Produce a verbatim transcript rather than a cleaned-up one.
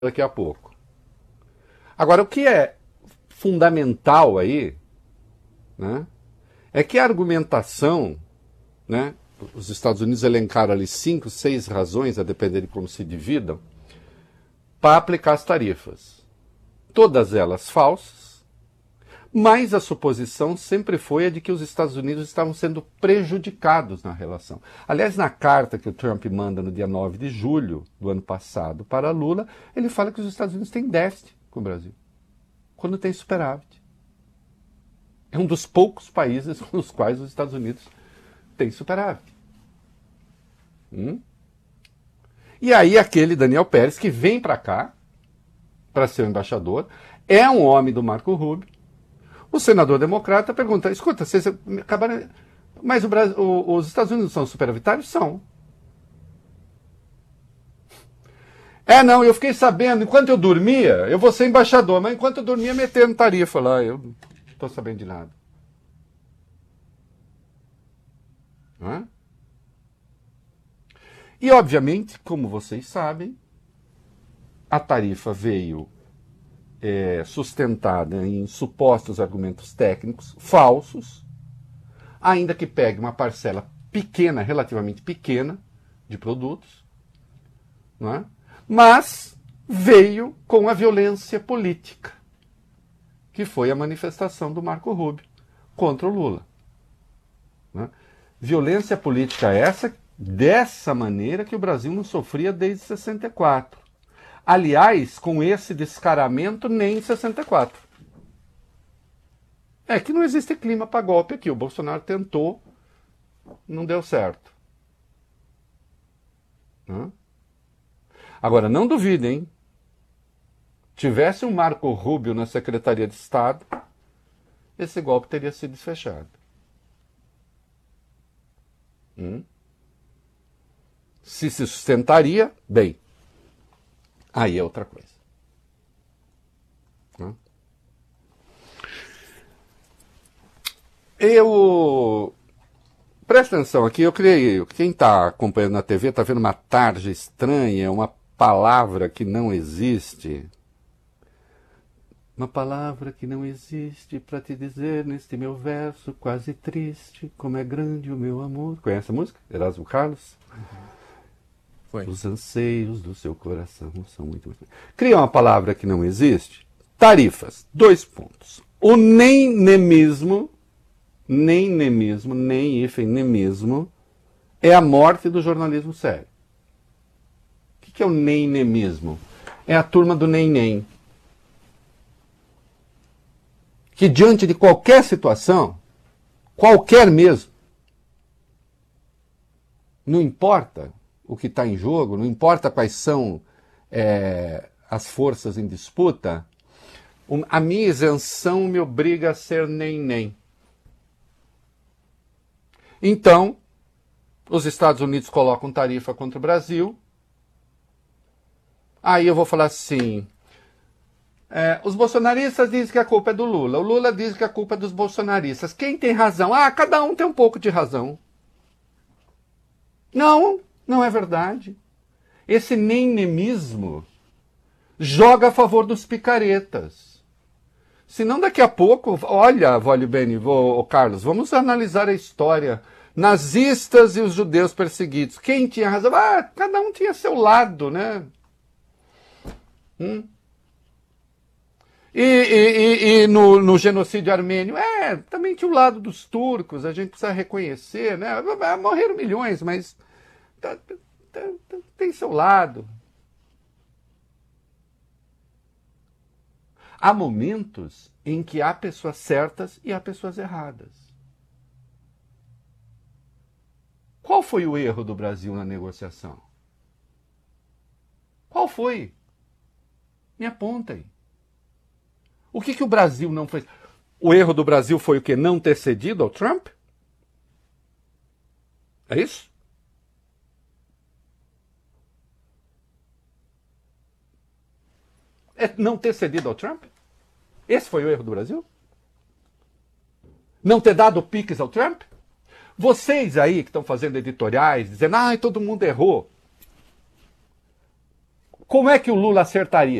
daqui a pouco. Agora, o que é fundamental aí, né, é que a argumentação, né, os Estados Unidos elencaram ali cinco, seis razões, a depender de como se dividam, para aplicar as tarifas. Todas elas falsas, mas a suposição sempre foi a de que os Estados Unidos estavam sendo prejudicados na relação. Aliás, na carta que o Trump manda no dia nove de julho do ano passado para Lula, ele fala que os Estados Unidos têm déficit com o Brasil, quando tem superávit. É um dos poucos países com os quais os Estados Unidos têm superávit. Hum? E aí aquele Daniel Pérez, que vem para cá, para ser o embaixador, é um homem do Marco Rubio. O senador democrata pergunta, escuta, vocês acabaram... Mas o Brasil, o, os Estados Unidos são superavitários? São. É, não, eu fiquei sabendo, enquanto eu dormia, eu vou ser embaixador, mas enquanto eu dormia, metendo tarifa lá, eu não estou sabendo de nada. Não é? E, obviamente, como vocês sabem, a tarifa veio é, sustentada em supostos argumentos técnicos falsos, ainda que pegue uma parcela pequena, relativamente pequena, de produtos, não é? Mas veio com a violência política, que foi a manifestação do Marco Rubio contra o Lula. Né? Violência política essa, dessa maneira que o Brasil não sofria desde sessenta e quatro. Aliás, com esse descaramento, nem em sessenta e quatro. É que não existe clima para golpe aqui. O Bolsonaro tentou, não deu certo. Né? Agora, não duvidem, hein? Tivesse um Marco Rubio na Secretaria de Estado, esse golpe teria sido desfechado. Hum? Se se sustentaria, bem, aí é outra coisa. Hum? Eu... Presta atenção aqui, eu criei... Quem está acompanhando na T V está vendo uma tarja estranha, uma palavra que não existe. Uma palavra que não existe para te dizer neste meu verso quase triste, como é grande o meu amor. Conhece a música? Erasmo Carlos? Uhum. Foi. Os anseios do seu coração são muito, muito... Cria uma palavra que não existe. Tarifas. Dois pontos. O nem nemismo, nem nemismo, nem hífen nemismo, é a morte do jornalismo sério. O que é o nem nemismo? É a turma do nem nem. Que diante de qualquer situação, qualquer mesmo, não importa o que está em jogo, não importa quais são é, as forças em disputa, a minha isenção me obriga a ser nem-nem. Então, os Estados Unidos colocam tarifa contra o Brasil, aí eu vou falar assim... É, os bolsonaristas dizem que a culpa é do Lula. O Lula diz que a culpa é dos bolsonaristas. Quem tem razão? Ah, cada um tem um pouco de razão. Não, não é verdade. Esse nem-nemismo joga a favor dos picaretas. Senão daqui a pouco, olha, Vole Bene, ô Carlos, vamos analisar a história. Nazistas e os judeus perseguidos. Quem tinha razão? Ah, cada um tinha seu lado, né? Hum? E, e, e, e no, no genocídio armênio, é, também tinha o lado dos turcos, a gente precisa reconhecer, né? Morreram milhões, mas tá, tá, tá, tem seu lado. Há momentos em que há pessoas certas e há pessoas erradas. Qual foi o erro do Brasil na negociação? Qual foi? Me apontem. O que, que o Brasil não fez? O erro do Brasil foi o quê? Não ter cedido ao Trump? É isso? É não ter cedido ao Trump? Esse foi o erro do Brasil? Não ter dado piques ao Trump? Vocês aí que estão fazendo editoriais, dizendo, ah, todo mundo errou. Como é que o Lula acertaria?